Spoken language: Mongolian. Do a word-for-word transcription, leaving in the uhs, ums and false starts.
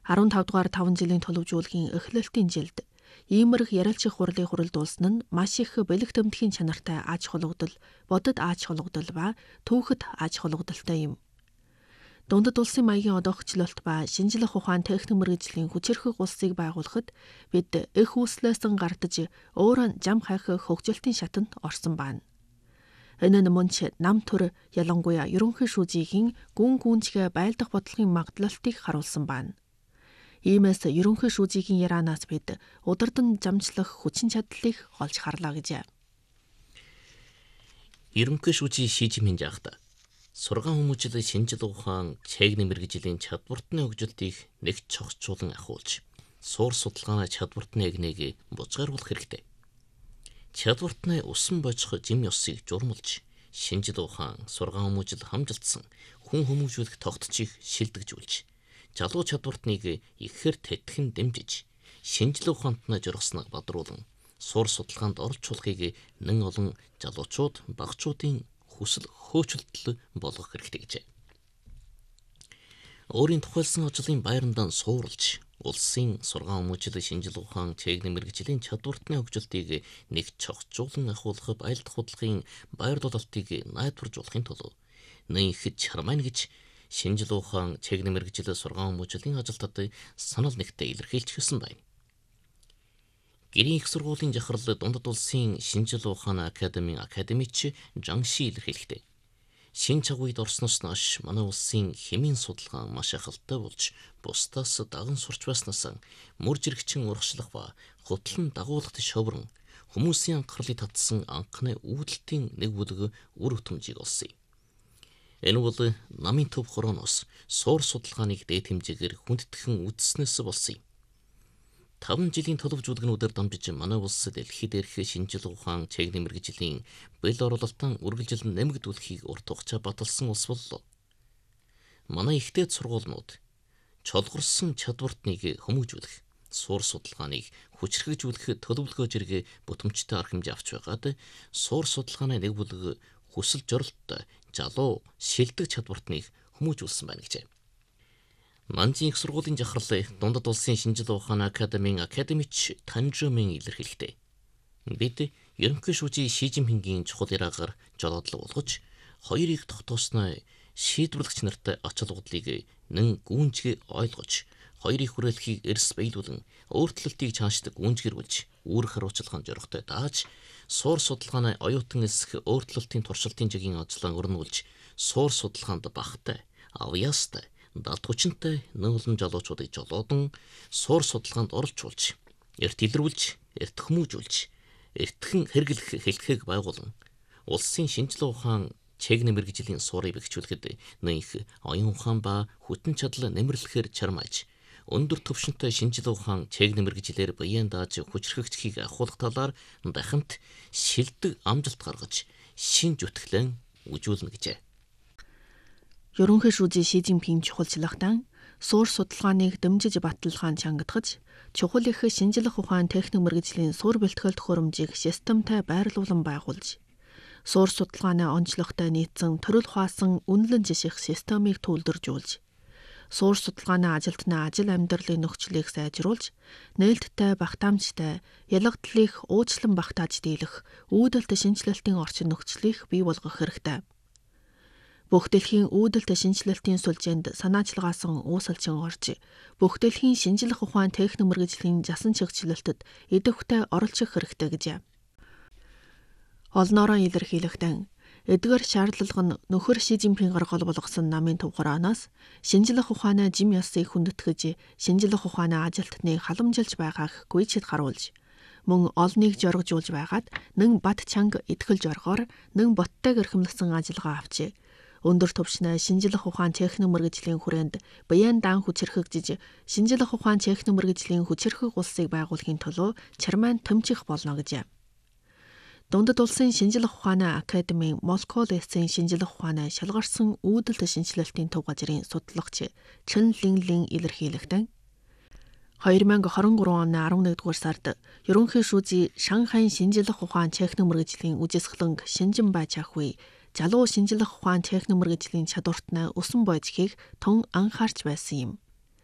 арван тав дугаар таван жилийн төлөвжүүлгийн эхлэлтийн жилд иймэрх ярилцах хурлыг хүрэлдүүлсэн нь маш их бэлэг төмтгийн чанартай аж холбогдол, бодит аж холбогдол ба түүхэд аж холбогдолтой юм. Дундад улсын маягийн одоохчлолт ба шинжлэх ухаан техник мэргэжлийн хүчирхэг улсыг байгуулахад бид их үүслээс гардаж өөр зам хайх хөгжилтийн шатанд орсон байна. Энэ нь мөн ч нам төр ялангуяа ерөнхий шүүжийн гүн гүнзгий байлдах бодлогын магадлалтыг харуулсан байна. Иймээс ерөнхий шүүжийн яраанаас бид удирдан замчлах хүчин чадлыг олж харлаа гэж. Ерөнхий шүүжийн шийдэмэн жаахта сургаан хүмүүжил шинжлэх ухаан техник мэргэжлийн чадвартны хөгжилтийг нэг цогцолон ахуулж, суур судалгааны чадвартны эгнийг бузгааруулах хэрэгтэй. Чадвартны усан божих жим ёсыг журмалж, шинжлэх ухаан сургаан хүмүүжил хамжилтсан хүн хүмүүжүүлэх тогтцыг шилдэгжүүлж, залуу чадвартныг ихээр тэтгэн дэмжиж, шинжлэх ухаантнаа жургасныг бадруулан, суур судалгаанд оролцуулахыг нэн олон залуучууд, багчуудын хүсэл хөөцөлтөл болгох хэрэгтэй гэжээ. Өөрийн тухайлсан ажлын байрандаа суурлж, улсын сургаан хүмүүжил шинжлэх ухаан техник мэргэжлийн чадвартны хөгжилтийг нэг цогцолон ахуулах байлдах бодлогын байр дуулалтыг найдваржуулахын тулд нэн их чармайн гэж шинжлэх ухаан техник мэргэжлийн сургаан хүмүүжлийн ажилтнууд санал нэгтээ илэрхийлж гисэн байна. Гэрийн их сургуулийн жахрал дундад улсын шинжлэх ухааны академийн академич Жанши илэрхийлэхдээ шин чагуйд орсноос нааш манай улсын хэмийн судалгаа маш ахалтай болж бусдаас даган сурч байснаас мөр жирэгчин урагшлах ба хөтлөн дагуулгад шоврон хүмүүсийн анхаарлыг татсан анхны үүдэлтийн нэг бүлэг үр хөтөмжийг олсон. Энэ бол намын төв хорооноос суур судалгааныг дээд хэмжээгээр хүндэтгэн үзснээс болсон юм. таван жилийн төлөвжүүлгэнүүдээр дамжиж манай улс дэлхийд дээрх шинжлэх ухаан техник мэргэжлийн бэл оролтын үргэлжил нэмэгдүүлэхийг урт хугацаа баталсан улс боллоо. Манай ихтэй сургуулиуд чолгорсон чадвартныг хүмүүжүүлэх, суур судалгааныг хүчрхэгжүүлэх төлөвлөгөө зэрэг бүтэмжтэй арга хэмжээ авч байгаад суур судалгааны нэг бүлэг хүсэл зорилттой залуу шилдэг чадвартныг хүмүүжүүлсэн байна гэжээ. Манжийн их сургуулийн жахрал дундад улсын шинжлэх ухааны академийн академич Танжумын илэрхийлэхдээ бид ерөнхий шүүжийн шийдэмхэнгийн чухал яраагаар жолоодлого болгож хоёрыг тогтоосноо шийдвэрлэгч нартай ач холбогдлыг нэн гүнзгий ойлгож хоёрыг хүрээлэхийг эрс биелүүлэн өөрчлөлтийг чаашдаг гүнзгэрүүлж үүрэг хариуцлагын зоригтой дааж суур судалгааны оюутан эсэх өөрчлөлтийн туршилтын жигийн ажлаа өрнүүлж суур судалгаанд багтай авьяастай далд хүчинтэй нүүлэн залуучуудыг жолоодон суур судалгаанд оролцуулж эрт илрүүлж эрт хүмүүжүүлж эртхэн хэрэглэх хэлтгийг байгуулан улсын шинжлэх ухаан техник мэргэжлийн суурийг бэхжүүлэхэд нэн их оюун ухаан ба хүчин чадал нэмэрлэхээр чармааж өндөр түвшинтэй шинжлэх ухаан техник мэргэжлэр биеийн дааж хүчрхэгдэхийг ахуулах талаар дахинт шилдэг амжилт гаргаж шин зүтгэлэн үжүүлнэ гэжээ. Ерөнхий шүүжийн шийдэмпийн чухалчлагтан суур судалгааныг дэмжиж баталгаан чангадгаж, чухал их шинжлэх ухаан техник мэргэжлийн суурь бэлтгэл төхөөрөмжийг системтай байрлуулан байгуулж, суур судалгааны онцлогтой нийцсэн төрөл хуваасан үнэлэн жиших системийг төлөвлөжүүлж, суур судалгааны ажилтны ажил амьдралын нөхцөлийг сайжруулж, нээлттэй багтаамжтай, ялгадлыг уучлан багтааж дийлэх үүдэлт шинжилэлтийн орчин нөхцөлийг бий болгох хэрэгтэй. Бүх дэлхийн үүдэлт шинжилэлтийн сүлжээнд санаачлагаасан уусалчин орж, бүх дэлхийн шинжлэх ухаан техник мэргэжлийн жасан чигчлэлтэд идэвхтэй оролцох хэрэгтэй гэжээ. Олноороо илэрхийлэхдээ эдгээр шаардлага нь нөхөр Ши Жинпин гаргал болгосон намын төв хорооноос шинжлэх ухааны жим ёсыг хүндэтгэж, шинжлэх ухааны ажилтныг халамжилж байгааг гүйцэд харуулж, мөн олныг жоргожуулж байгаад нэн бат чанга итгэл жоргоор нэн боттойг эрхэмлсэн ажиллагаа авчээ. Өндөр түвшний шинжлэх ухаан техник мэргэжлийн хүрээнд биеийн дан хүчирхэгжиж, шинжлэх ухаан техник мэргэжлийн хүчирхэг улсыг байгуулахын төлөө чармайн томчих болно гэжээ. Дундад улсын шинжлэх ухааны академийн Москва лесийн шинжлэх ухааны шалгарсан үүдэлт шинжилэлтийн төв газрын судлаач Чэн Линлин илэрхийлэхдээ хоёр мянга хорин гурван оны арван нэгдүгээр сард ерөнхий шүүжийн Шанхайн шинжлэх ухаан техник мэргэжлийн үжисгэлэнг Шинжин Баачаагүй залуу шинжлэх ухаан техник мэргэжлийн чадвартнаа өсөн бойжхийг тун анхаарч байсан юм.